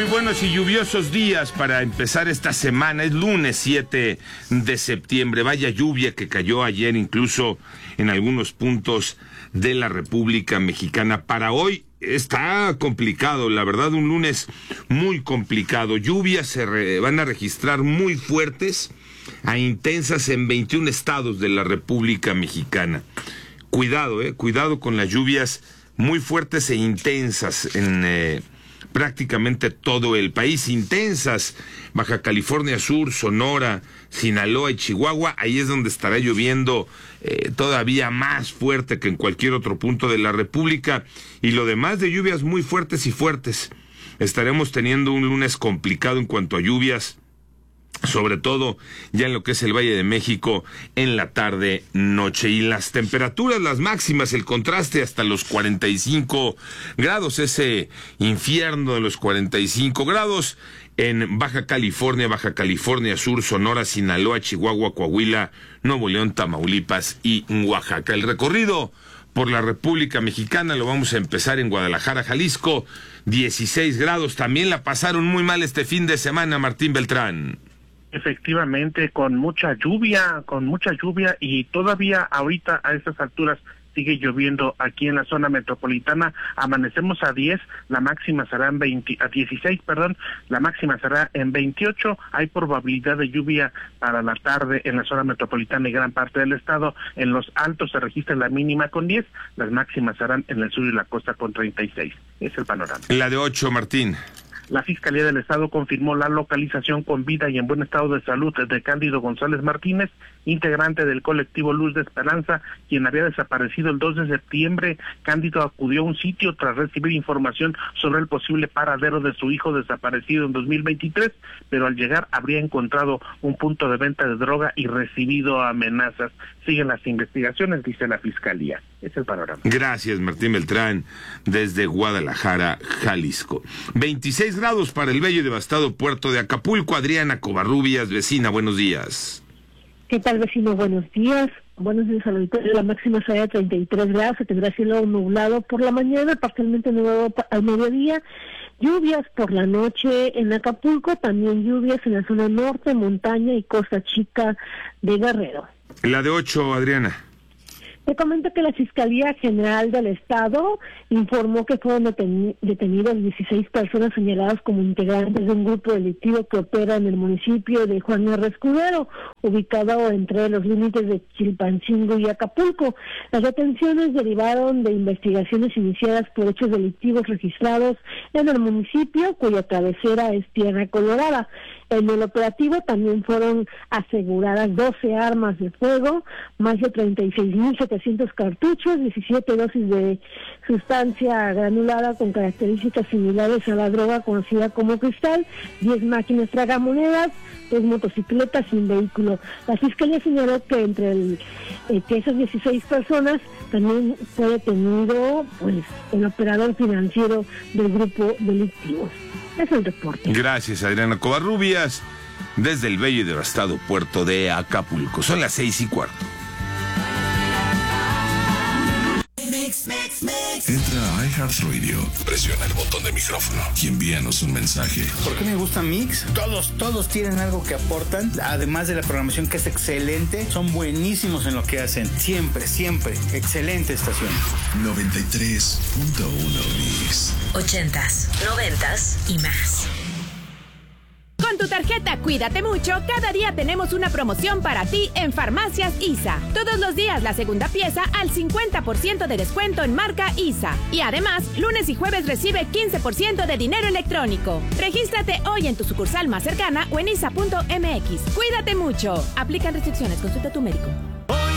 buenos y lluviosos días para empezar esta semana. Es lunes 7 de septiembre. Vaya lluvia que cayó ayer incluso en algunos puntos de la República Mexicana. Para hoy está complicado, la verdad, un lunes muy complicado. Lluvias se van a registrar muy fuertes a intensas en 21 estados de la República Mexicana. Cuidado, cuidado con las lluvias muy fuertes e intensas en prácticamente todo el país. Intensas, Baja California Sur, Sonora, Sinaloa y Chihuahua. Ahí es donde estará lloviendo todavía más fuerte que en cualquier otro punto de la República. Y lo demás de lluvias muy fuertes y fuertes. Estaremos teniendo un lunes complicado en cuanto a lluvias, sobre todo ya en lo que es el Valle de México en la tarde noche. Y las temperaturas, las máximas, el contraste hasta los 45 grados, ese infierno de los 45 grados en Baja California Sur, Sonora, Sinaloa, Chihuahua, Coahuila, Nuevo León, Tamaulipas y Oaxaca. El recorrido por la República Mexicana lo vamos a empezar en Guadalajara, Jalisco, 16 grados. También la pasaron muy mal este fin de semana, Martín Beltrán. Efectivamente, con mucha lluvia y todavía ahorita a estas alturas sigue lloviendo aquí en la zona metropolitana. Amanecemos a 10, la máxima será en 16, la máxima será en 28. Hay probabilidad de lluvia para la tarde en la zona metropolitana y gran parte del estado. En los altos se registra la mínima con 10, las máximas serán en el sur y la costa con 36. Es el panorama. La de 8, Martín. La Fiscalía del Estado confirmó la localización con vida y en buen estado de salud de Cándido González Martínez, integrante del colectivo Luz de Esperanza, quien había desaparecido el 2 de septiembre. Cándido acudió a un sitio tras recibir información sobre el posible paradero de su hijo desaparecido en 2023, pero al llegar habría encontrado un punto de venta de droga y recibido amenazas. Siguen las investigaciones, dice la Fiscalía. Es el panorama. Gracias, Martín Beltrán, desde Guadalajara, Jalisco. 26 grados para el bello y devastado puerto de Acapulco. Adriana Covarrubias, vecina, buenos días. ¿Qué tal, vecino? Buenos días. Buenos días al auditorio. La máxima será de 33 grados, se tendrá cielo nublado por la mañana, parcialmente nublado al mediodía. Lluvias por la noche en Acapulco, también lluvias en la zona norte, montaña y Costa Chica de Guerrero. La de 8, Adriana. Te comento que la Fiscalía General del Estado informó que fueron detenidas 16 personas señaladas como integrantes de un grupo delictivo que opera en el municipio de Juan R. Escudero, ubicado entre los límites de Chilpancingo y Acapulco. Las detenciones derivaron de investigaciones iniciadas por hechos delictivos registrados en el municipio, cuya cabecera es Tierra Colorada. En el operativo también fueron aseguradas 12 armas de fuego, más de 36.700 cartuchos, 17 dosis de sustancia granulada con características similares a la droga conocida como cristal, 10 máquinas tragamonedas, 2 motocicletas y un vehículo. La Fiscalía señaló que que esas 16 personas también fue detenido el operador financiero del grupo delictivo. Es el reporte. Gracias, Adriana Covarrubias, desde el bello y devastado puerto de Acapulco. Son las 6:15. Entra a iHeartRadio, presiona el botón de micrófono y envíanos un mensaje. ¿Por qué me gusta Mix? Todos tienen algo que aportan, además de la programación que es excelente, son buenísimos en lo que hacen, siempre, excelente estación. 93.1 Mix. 80s, 90s y más. Con tu tarjeta Cuídate Mucho, cada día tenemos una promoción para ti en Farmacias ISA. Todos los días la segunda pieza al 50% de descuento en marca ISA. Y además, lunes y jueves recibe 15% de dinero electrónico. Regístrate hoy en tu sucursal más cercana o en isa.mx. Cuídate mucho. Aplican restricciones, consulta a tu médico.